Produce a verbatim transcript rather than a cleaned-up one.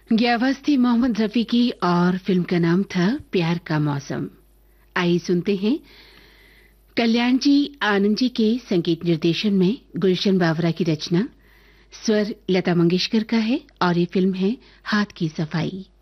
ये आवाज थी मोहम्मद रफी की और फिल्म का नाम था प्यार का मौसम। आइए सुनते हैं कल्याण जी आनंद जी के संगीत निर्देशन में गुलशन बावरा की रचना, स्वर लता मंगेशकर का है और ये फिल्म है हाथ की सफाई।